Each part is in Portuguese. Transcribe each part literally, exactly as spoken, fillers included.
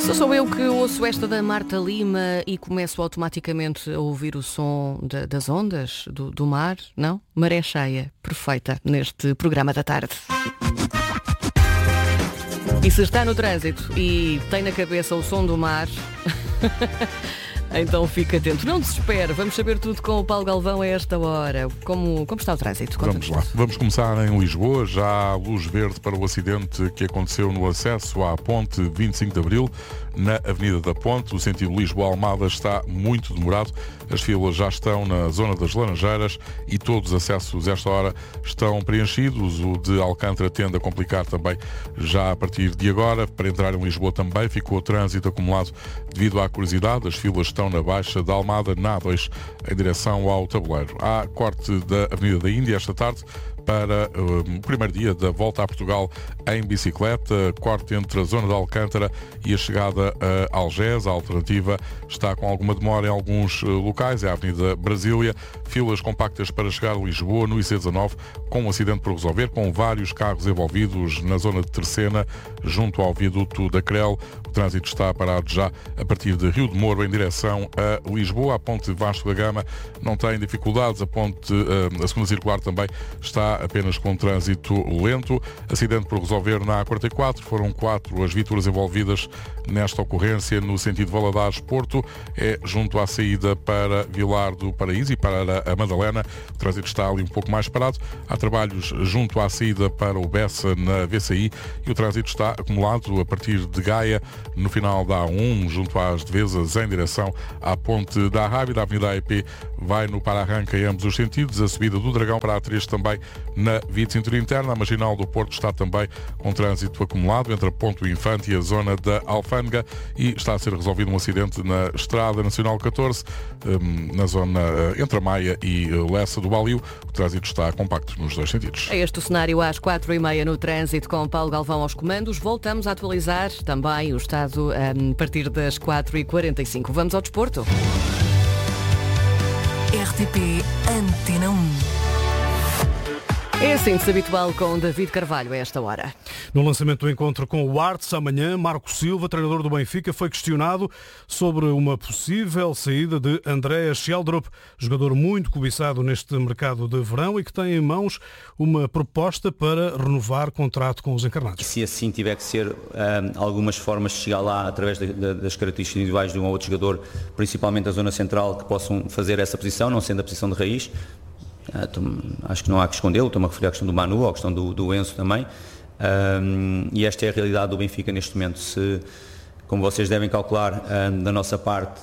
Só sou eu que ouço esta da Marta Lima e começo automaticamente a ouvir o som de, das ondas, do, do mar, não? Maré cheia, perfeita, neste programa da tarde. E se está no trânsito e tem na cabeça o som do mar, então fica atento. Não desespere, vamos saber tudo com o Paulo Galvão a esta hora. Como, como está o trânsito? Vamos lá. Vamos começar em Lisboa. Já há luz verde para o acidente que aconteceu no acesso à ponte vinte e cinco de Abril, na Avenida da Ponte. O sentido Lisboa-Almada está muito demorado. As filas já estão na zona das Laranjeiras e todos os acessos, esta hora, estão preenchidos. O de Alcântara tende a complicar também já a partir de agora. Para entrar em Lisboa também ficou o trânsito acumulado devido à curiosidade. As filas estão na Baixa da Almada, na A dois, em direção ao Tabuleiro. Há corte da Avenida da Índia esta tarde para uh, o primeiro dia da volta a Portugal em bicicleta, corte entre a zona de Alcântara e a chegada a Algés. A alternativa está com alguma demora em alguns uh, locais, é a Avenida Brasília, filas compactas para chegar a Lisboa no I C dezanove, com um acidente por resolver, com vários carros envolvidos na zona de Terceira, junto ao viaduto da Crel. O trânsito está parado já a partir de Rio de Moro em direção a Lisboa. A ponte Vasco da Gama não tem dificuldades, a ponte, uh, a segunda circular também está apenas com trânsito lento. Acidente por resolver na A quarenta e quatro. Foram quatro as viaturas envolvidas nesta ocorrência no sentido Valadares-Porto. É junto à saída para Vilar do Paraíso e para a Madalena. O trânsito está ali um pouco mais parado. Há trabalhos junto à saída para o Bessa na V C I e o trânsito está acumulado a partir de Gaia, no final da A um, junto às Devesas, em direção à ponte da Arrábida. A Avenida A E P vai no para-arranca em ambos os sentidos. A subida do Dragão para a A três também na via de cintura interna. A Marginal do Porto está também com trânsito acumulado entre a Ponte do Infante e a zona da Alfândega e está a ser resolvido um acidente na Estrada Nacional catorze, na zona entre a Maia e Lessa do Balio. O trânsito está compacto nos dois sentidos. É este o cenário às quatro e meia no trânsito, com Paulo Galvão aos comandos. Voltamos a atualizar também o estado a partir das quatro e quarenta e cinco. Vamos ao desporto. R T P Antena um. É assim habitual com David Carvalho a esta hora. No lançamento do encontro com o Arts, amanhã, Marco Silva, treinador do Benfica, foi questionado sobre uma possível saída de Andreas Sheldrup, jogador muito cobiçado neste mercado de verão e que tem em mãos uma proposta para renovar contrato com os encarnados. Se assim tiver que ser, um, algumas formas de chegar lá através de, de, das características individuais de um ou outro jogador, principalmente da zona central, que possam fazer essa posição, não sendo a posição de raiz. Uh, tô, acho que não há que escondê-lo, estou-me a referir à questão do Manu, à questão do, do Enzo também, um, e esta é a realidade do Benfica neste momento. Se, como vocês devem calcular, um, da nossa parte,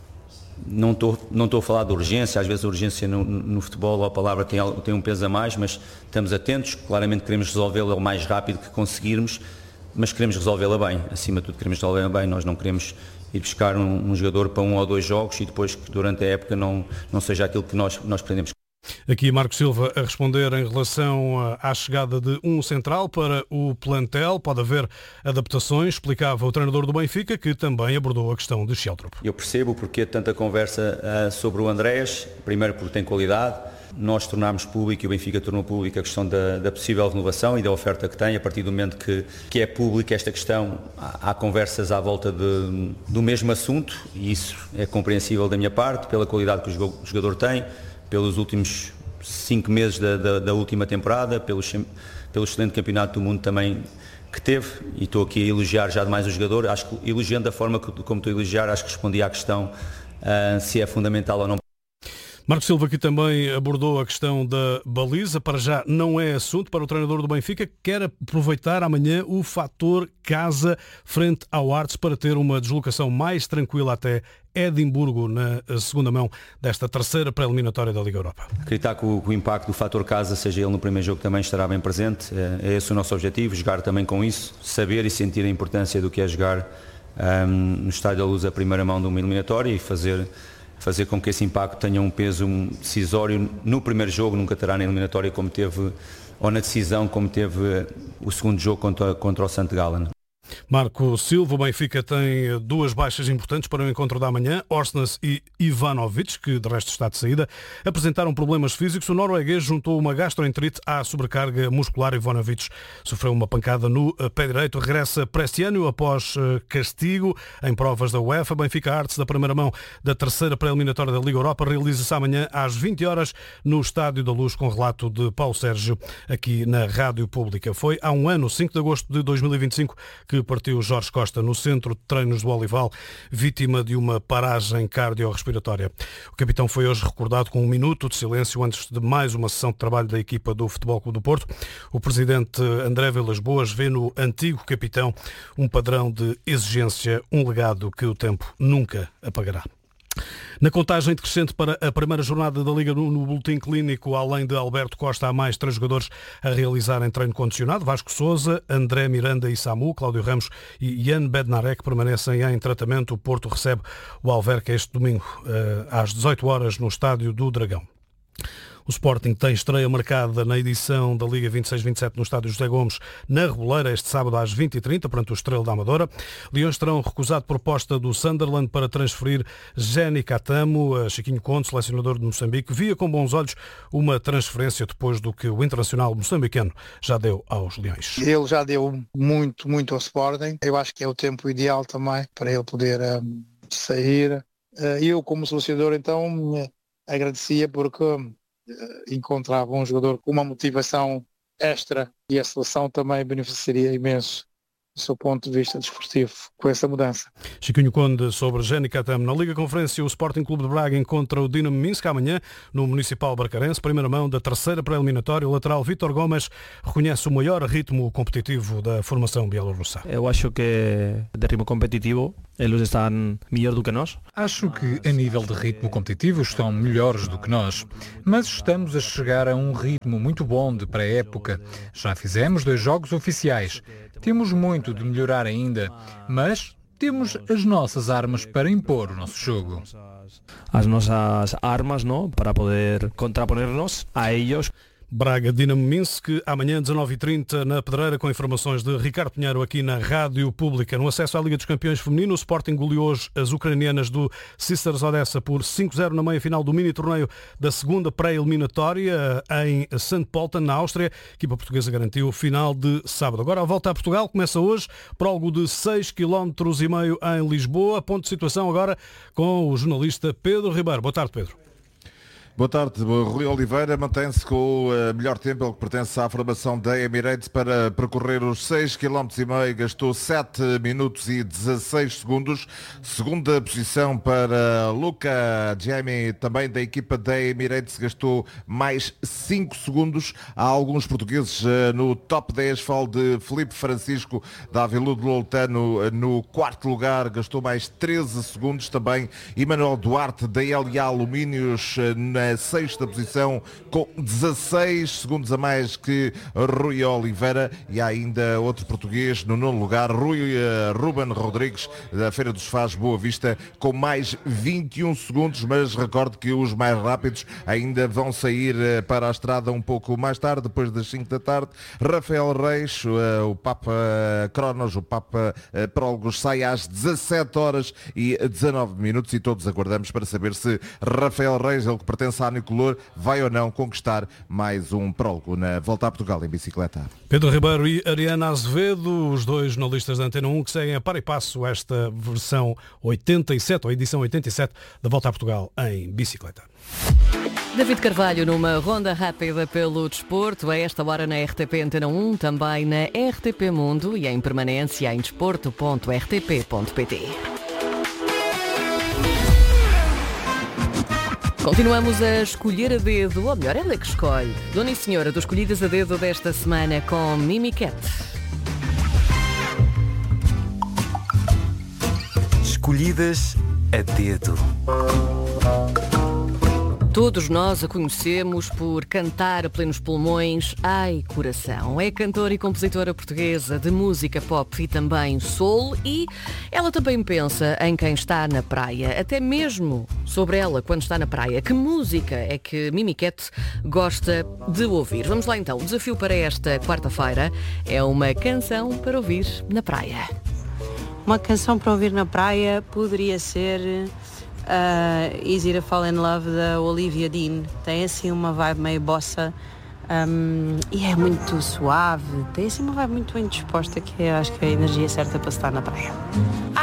não estou não estou a falar de urgência. Às vezes a urgência no, no futebol, a palavra tem, tem um peso a mais, mas estamos atentos, claramente queremos resolvê-la o mais rápido que conseguirmos, mas queremos resolvê-la bem, acima de tudo queremos resolvê-la bem. Nós não queremos ir buscar um, um jogador para um ou dois jogos e depois que durante a época não, não seja aquilo que nós, nós pretendemos. Aqui Marco Silva a responder em relação à chegada de um central para o plantel. Pode haver adaptações, explicava o treinador do Benfica, que também abordou a questão de Sheldrup. Eu percebo porque há tanta conversa uh, sobre o Andrés, primeiro porque tem qualidade. Nós tornámos público e o Benfica tornou público a questão da, da possível renovação e da oferta que tem. A partir do momento que, que é pública esta questão, há, há conversas à volta de, do mesmo assunto e isso é compreensível da minha parte, pela qualidade que o jogador tem, pelos últimos cinco meses da, da, da última temporada, pelo, pelo excelente campeonato do mundo também que teve, e estou aqui a elogiar já demais o jogador. Acho que, elogiando da forma que, como estou a elogiar, acho que respondi à questão uh, se é fundamental ou não. Marco Silva aqui também abordou a questão da baliza. Para já não é assunto para o treinador do Benfica, que quer aproveitar amanhã o fator casa frente ao Arts para ter uma deslocação mais tranquila até Edimburgo na segunda mão desta terceira pré-eliminatória da Liga Europa. Acreditar que o, que o impacto do fator casa, seja ele no primeiro jogo, também estará bem presente. É, é esse o nosso objetivo, jogar também com isso, saber e sentir a importância do que é jogar um, no Estádio da Luz a primeira mão de uma eliminatória e fazer... fazer com que esse impacto tenha um peso decisório no primeiro jogo, nunca terá na eliminatória como teve, ou na decisão como teve o segundo jogo contra, contra o Santo Gallen. Marco Silva, o Benfica tem duas baixas importantes para o encontro da manhã. Orsnes e Ivanovic, que de resto está de saída, apresentaram problemas físicos. O norueguês juntou uma gastroenterite à sobrecarga muscular. Ivanovic sofreu uma pancada no pé direito. Regressa Prestiano após castigo em provas da UEFA. Benfica Artes, da primeira mão da terceira pré-eliminatória da Liga Europa, realiza-se amanhã às vinte horas no Estádio da Luz, com relato de Paulo Sérgio aqui na Rádio Pública. Foi há um ano, cinco de agosto de dois mil e vinte e cinco, que partiu Jorge Costa no centro de treinos do Olival, vítima de uma paragem cardiorrespiratória. O capitão foi hoje recordado com um minuto de silêncio antes de mais uma sessão de trabalho da equipa do Futebol Clube do Porto. O presidente André Vilas Boas vê no antigo capitão um padrão de exigência, um legado que o tempo nunca apagará. Na contagem decrescente para a primeira jornada da Liga no, no boletim clínico, além de Alberto Costa, há mais três jogadores a realizarem treino condicionado. Vasco Sousa, André Miranda e Samu, Cláudio Ramos e Ian Bednarek permanecem em tratamento. O Porto recebe o Alverca este domingo às dezoito horas no Estádio do Dragão. O Sporting tem estreia marcada na edição da Liga vinte e seis vinte e sete no Estádio José Gomes, na Reboleira, este sábado às vinte e trinta, perante o Estrela da Amadora. Leões terão recusado proposta do Sunderland para transferir Jenny Catamo. Chiquinho Conde, selecionador de Moçambique, via com bons olhos uma transferência depois do que o internacional moçambicano já deu aos Leões. Ele já deu muito, muito ao Sporting. Eu acho que é o tempo ideal também para ele poder um, sair. Eu, como selecionador, então, agradecia porque encontrava um jogador com uma motivação extra e a seleção também beneficiaria imenso do seu ponto de vista desportivo com essa mudança. Chiquinho Conde sobre Jenny Catamo. Na Liga Conferência, o Sporting Clube de Braga encontra o Dinamo Minsk amanhã no Municipal Barcarense, primeira mão da terceira pré-eliminatória. O lateral Vítor Gomes reconhece o maior ritmo competitivo da formação bielorrussa. Eu acho que de ritmo competitivo eles estão melhor do que nós. Acho que a nível de ritmo competitivo estão melhores do que nós, mas estamos a chegar a um ritmo muito bom de pré-época. Já fizemos dois jogos oficiais. Temos muito de melhorar ainda, mas temos as nossas armas para impor o nosso jogo. As nossas armas, não, para poder contraponer-nos a eles. Braga Dinamo Minsk, amanhã dezanove e trinta na Pedreira, com informações de Ricardo Pinheiro aqui na Rádio Pública. No acesso à Liga dos Campeões Feminino, o Sporting goleou hoje as ucranianas do Sisters Odessa por cinco a zero na meia-final do mini-torneio da segunda pré-eliminatória em Saint Pölten, na Áustria. A equipa portuguesa garantiu o final de sábado. Agora a volta a Portugal começa hoje, prólogo de seis vírgula cinco quilómetros em Lisboa. Ponto de situação agora com o jornalista Pedro Ribeiro. Boa tarde, Pedro. Boa tarde. Rui Oliveira mantém-se com o melhor tempo, ele que pertence à formação da Emirates, para percorrer os seis vírgula cinco quilómetros, gastou sete minutos e dezasseis segundos. Segunda posição para Luca Jamie, também da equipa da Emirates, gastou mais cinco segundos. Há alguns portugueses no top dez, falo de Filipe Francisco, da Aviludo Loltano, no quarto lugar, gastou mais treze segundos. Também Emanuel Duarte, da L A Alumínios, na na sexta posição com dezasseis segundos a mais que Rui Oliveira, e há ainda outro português no nono lugar, Rui uh, Ruben Rodrigues, da Feira dos Faz Boa Vista, com mais vinte e um segundos, mas recordo que os mais rápidos ainda vão sair uh, para a estrada um pouco mais tarde, depois das cinco da tarde. Rafael Reis, uh, o Papa uh, Cronos, o Papa uh, Prólogos, sai às dezassete horas e dezanove minutos, e todos aguardamos para saber se Rafael Reis, ele que pertence à Nicolor, vai ou não conquistar mais um prólogo na Volta a Portugal em bicicleta. Pedro Ribeiro e Ariana Azevedo, os dois jornalistas da Antena um, que seguem a par e passo esta versão oitenta e sete, ou edição oitenta e sete da Volta a Portugal em bicicleta. David Carvalho numa ronda rápida pelo desporto, a esta hora na R T P Antena um, também na R T P Mundo e em permanência em desporto ponto r t p ponto p t. Continuamos a escolher a dedo, ou melhor, ela é que escolhe. Dona e Senhora dos Escolhidas a Dedo desta semana com Mimi Cat. Escolhidas a dedo. Todos nós a conhecemos por cantar a plenos pulmões Ai Coração. É cantora e compositora portuguesa de música pop e também soul, e ela também pensa em quem está na praia, até mesmo sobre ela quando está na praia. Que música é que Mimiquete gosta de ouvir? Vamos lá então, o desafio para esta quarta-feira é uma canção para ouvir na praia. Uma canção para ouvir na praia poderia ser... Uh, Easy to Fall in Love da Olivia Dean. Tem assim uma vibe meio bossa, um, e é muito suave, tem assim uma vibe muito bem disposta, que eu acho que é a energia certa para estar na praia.